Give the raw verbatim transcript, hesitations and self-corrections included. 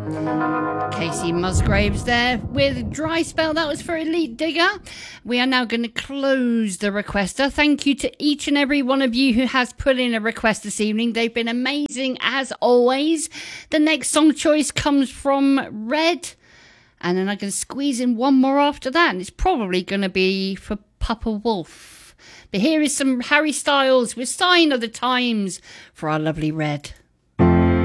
Casey Musgraves there with Dry Spell. That was for Elite Digger. We are now going to close the requester. Thank you to each and every one of you who has put in a request this evening. They've been amazing as always. The next song choice comes from Red, and then I can squeeze in one more after that, and it's probably going to be for Papa Wolf. But here is some Harry Styles with Sign of the Times for our lovely Red.